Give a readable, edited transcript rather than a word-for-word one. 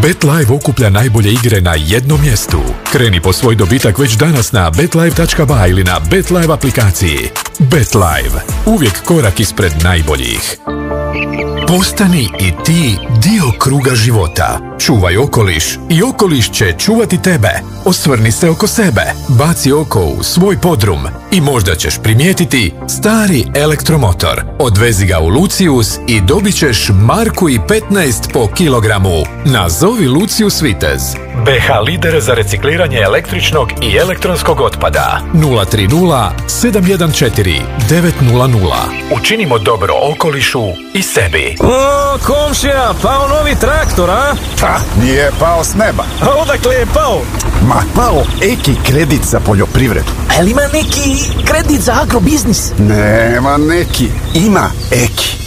BetLive okuplja najbolje igre na jednom mjestu. Kreni po svoj dobitak već danas na betlive.ba ili na BetLive aplikaciji. BetLive. Uvijek korak ispred najboljih. Postani i ti dio kruga života. Čuvaj okoliš i okoliš će čuvati tebe. Osvrni se oko sebe, baci oko u svoj podrum i možda ćeš primijetiti stari elektromotor. Odvezi ga u Lucius i dobit ćeš 1,15 po kilogramu. Nazovi Lucius Vitez. BH lider za recikliranje električnog i elektronskog otpada. 030 714 900. Učinimo dobro okolišu i sebi. O, komšija, pao novi traktor, a? Pa, nije pao s neba. A odakle je pao? Ma, pao Eki kredit za poljoprivredu. Ali ima neki kredit za agrobiznis? Nema neki, ima Eki.